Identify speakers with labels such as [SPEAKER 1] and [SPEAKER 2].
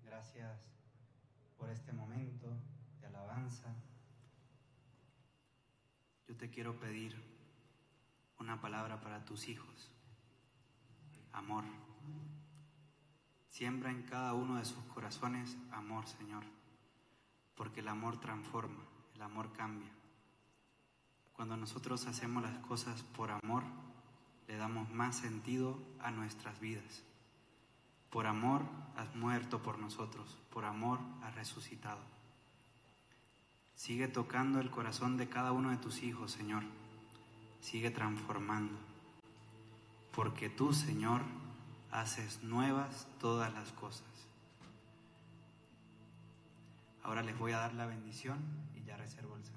[SPEAKER 1] Gracias por este momento de alabanza. Yo te quiero pedir una palabra para tus hijos. Amor. Siembra en cada uno de sus corazones amor, Señor, porque el amor transforma, el amor cambia. Cuando nosotros hacemos las cosas por amor, le damos más sentido a nuestras vidas. Por amor has muerto por nosotros, por amor has resucitado. Sigue tocando el corazón de cada uno de tus hijos, Señor. Sigue transformando, porque tú, Señor, haces nuevas todas las cosas. Ahora les voy a dar la bendición y ya reservo el santo.